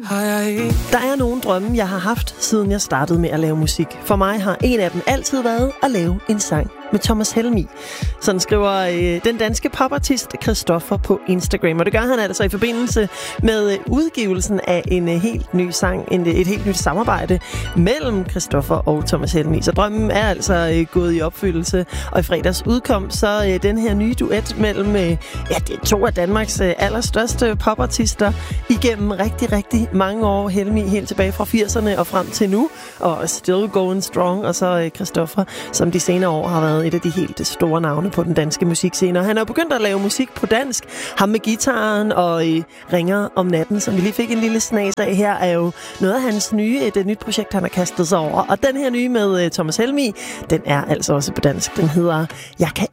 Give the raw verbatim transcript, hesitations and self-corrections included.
har jeg ikke. Der er nogle drømme, jeg har haft, siden jeg startede med at lave musik. For mig har en af dem altid været at lave en sang med Thomas Helmig. Sådan skriver øh, den danske popartist Christoffer på Instagram. Og det gør han altså i forbindelse med øh, udgivelsen af en øh, helt ny sang, en, et helt nyt samarbejde mellem Christoffer og Thomas Helmig. Så drømmen er altså øh, gået i opfyldelse. Og i fredags udkom så øh, den her nye duet mellem øh, ja, det er to af Danmarks øh, allerstørste popartister igennem rigtig, rigtig mange år. Helmig helt tilbage fra firserne og frem til nu. Og still going strong. Og så øh, Christoffer, som de senere år har været et af de helt store navne på den danske musikscene. Og han er jo begyndt at lave musik på dansk. Ham med gitaren og øh, ringer om natten, som vi lige fik en lille snas af her, er jo noget af hans nye, et, et nyt projekt, han har kastet sig over. Og den her nye med øh, Thomas Helmig, den er altså også på dansk. Den hedder Jeg kan